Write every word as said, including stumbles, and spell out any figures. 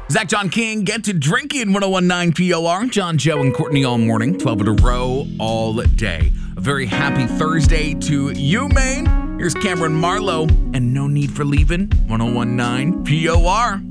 Zach, John King, get to drinking ten nineteen P O R. John, Joe, and Courtney all morning, twelve in a row all day. A very happy Thursday to you, Maine. Here's Cameron Marlowe, and no need for leaving ten nineteen P O R.